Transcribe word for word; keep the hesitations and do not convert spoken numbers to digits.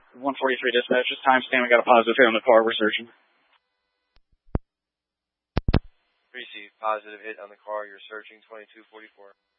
one forty-three dispatch, just timestamp. We got a positive hit on the car. We're searching. Receive positive hit on the car. You're searching twenty-two forty-four.